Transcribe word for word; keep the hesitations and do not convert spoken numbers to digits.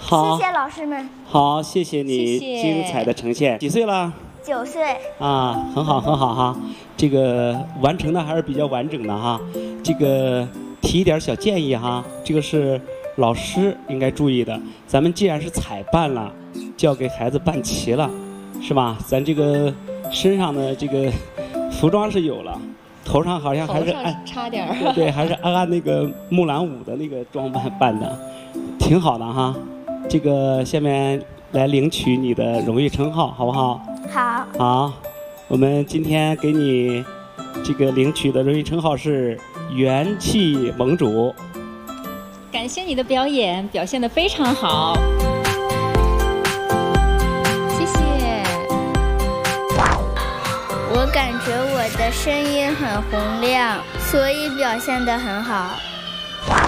好， 谢谢老师们。 好，谢谢你谢谢精彩的呈现。几岁了？ 九岁。 啊，很好，很好哈。这个完成的还是比较完整的哈。这个提一点小建议哈，这个是老师应该注意的。咱们既然是彩办了，就要给孩子办齐了，是吧？咱这个身上的这个服装是有了，头上好像还是按差点儿， 对对，还是按按那个木兰舞的那个装扮办的，挺好的哈。这个下面来领取你的荣誉称号，好不好？ 好。 好，我们今天给你这个领取的荣誉称号是元气盟主。 感谢你的表演，表现得非常好，谢谢。 我感觉我的声音很洪亮，所以表现得很好。